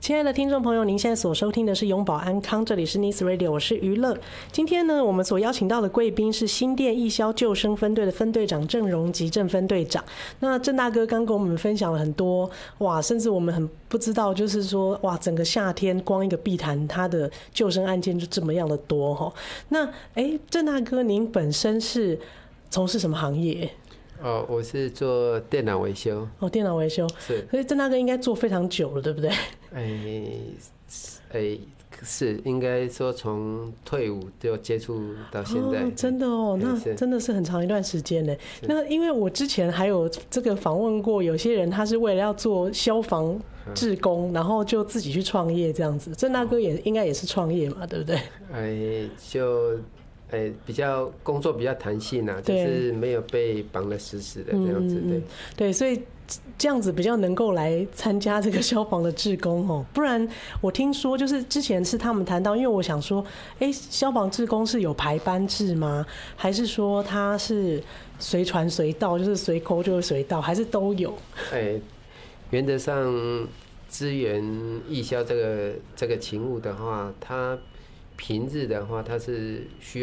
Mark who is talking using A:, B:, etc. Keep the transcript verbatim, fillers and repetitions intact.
A: 亲爱的听众朋友，您现在所收听的是永保安康，这里是 Nice Radio， 我是娱乐。今天呢，我们所邀请到的贵宾是新店义消救生分队的分队长郑荣吉郑分队长。那郑大哥刚跟我们分享了很多，哇，甚至我们很不知道，就是说，哇，整个夏天光一个碧潭，它的救生案件就这么样的多哈。那，哎，郑大哥，您本身是从事什么行业？
B: 哦，我是做电脑维修。
A: 哦，电脑维修是，所以郑大哥应该做非常久了，对不对？
B: 哎，哎，是应该说从退伍就接触到现在。
A: 哦，真的哦，那真的是很长一段时间呢。那因为我之前还有这个访问过，有些人他是为了要做消防志工，然后就自己去创业这样子。郑大哥也应该也是创业嘛，对不对？
B: 哎，就。欸、比较工作比较弹性啊，就是没有被绑得死死的这样子，对、嗯、
A: 对，所以这样子比较能够来参加这个消防的志工哦。不然我听说就是之前是他们谈到，因为我想说，哎、欸，消防志工是有排班制吗？还是说他是随传随到，就是随扣就会随到，还是都有？
B: 哎、欸，原则上支援义消这个这个勤务的话，它平日的话，它是需要。